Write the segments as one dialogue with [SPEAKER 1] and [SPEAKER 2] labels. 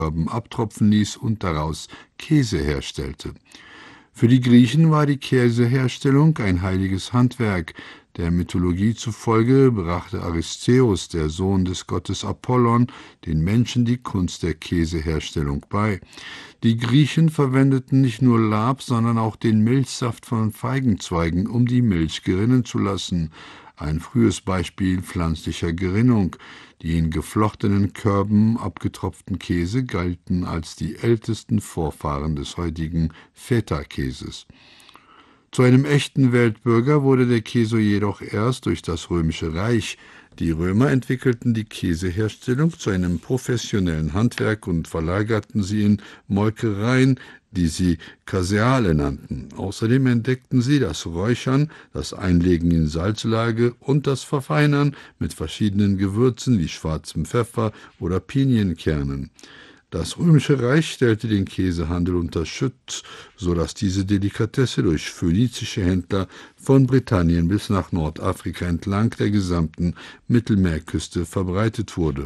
[SPEAKER 1] abtropfen ließ und daraus Käse herstellte. Für die Griechen war die Käseherstellung ein heiliges Handwerk. Der Mythologie zufolge brachte Aristeus, der Sohn des Gottes Apollon, den Menschen die Kunst der Käseherstellung bei. Die Griechen verwendeten nicht nur Lab, sondern auch den Milchsaft von Feigenzweigen, um die Milch gerinnen zu lassen. Ein frühes Beispiel pflanzlicher Gerinnung. Die in geflochtenen Körben abgetropften Käse galten als die ältesten Vorfahren des heutigen Feta-Käses. Zu einem echten Weltbürger wurde der Käse jedoch erst durch das Römische Reich. Die Römer entwickelten die Käseherstellung zu einem professionellen Handwerk und verlagerten sie in Molkereien, die sie Caseale nannten. Außerdem entdeckten sie das Räuchern, das Einlegen in Salzlage und das Verfeinern mit verschiedenen Gewürzen wie schwarzem Pfeffer oder Pinienkernen. Das Römische Reich stellte den Käsehandel unter Schutz, sodass diese Delikatesse durch phönizische Händler von Britannien bis nach Nordafrika entlang der gesamten Mittelmeerküste verbreitet wurde.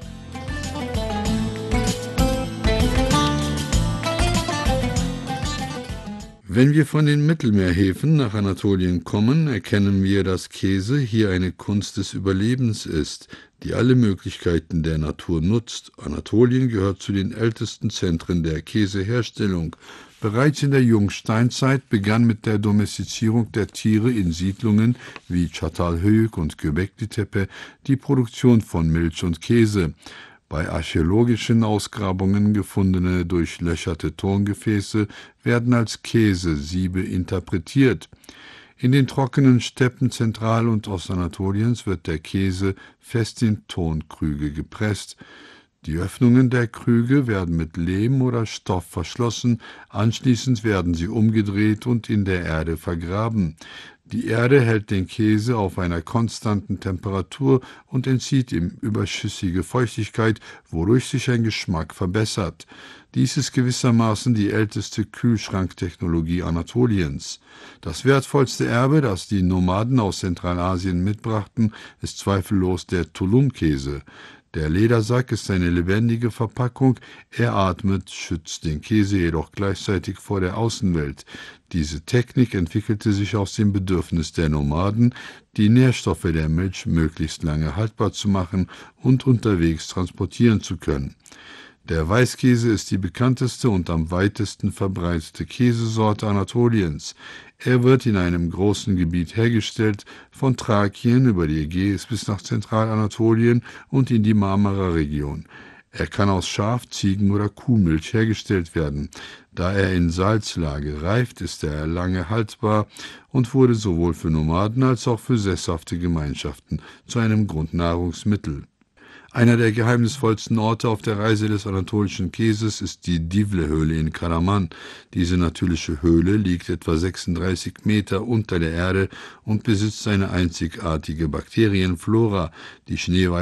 [SPEAKER 1] Wenn wir von den Mittelmeerhäfen nach Anatolien kommen, erkennen wir, dass Käse hier eine Kunst des Überlebens ist, die alle Möglichkeiten der Natur nutzt. Anatolien gehört zu den ältesten Zentren der Käseherstellung. Bereits in der Jungsteinzeit begann mit der Domestizierung der Tiere in Siedlungen wie Çatalhöyük und Göbekli-Tepe die Produktion von Milch und Käse. Bei archäologischen Ausgrabungen gefundene durchlöcherte Tongefäße werden als Käsesiebe interpretiert. In den trockenen Steppen Zentral- und Ostanatoliens wird der Käse fest in Tonkrüge gepresst. Die Öffnungen der Krüge werden mit Lehm oder Stoff verschlossen, anschließend werden sie umgedreht und in der Erde vergraben. Die Erde hält den Käse auf einer konstanten Temperatur und entzieht ihm überschüssige Feuchtigkeit, wodurch sich ein Geschmack verbessert. Dies ist gewissermaßen die älteste Kühlschranktechnologie Anatoliens. Das wertvollste Erbe, das die Nomaden aus Zentralasien mitbrachten, ist zweifellos der Tulum-Käse. Der Ledersack ist eine lebendige Verpackung, er atmet, schützt den Käse jedoch gleichzeitig vor der Außenwelt. Diese Technik entwickelte sich aus dem Bedürfnis der Nomaden, die Nährstoffe der Milch möglichst lange haltbar zu machen und unterwegs transportieren zu können. Der Weißkäse ist die bekannteste und am weitesten verbreitete Käsesorte Anatoliens. Er wird in einem großen Gebiet hergestellt, von Thrakien über die Ägäis bis nach Zentralanatolien und in die Marmara-Region. Er kann aus Schaf-, Ziegen- oder Kuhmilch hergestellt werden. Da er in Salzlage reift, ist er lange haltbar und wurde sowohl für Nomaden als auch für sesshafte Gemeinschaften zu einem Grundnahrungsmittel. Einer der geheimnisvollsten Orte auf der Reise des anatolischen Käses ist die Divle-Höhle in Karaman. Diese natürliche Höhle liegt etwa 36 Meter unter der Erde und besitzt eine einzigartige Bakterienflora. Die schneeweiße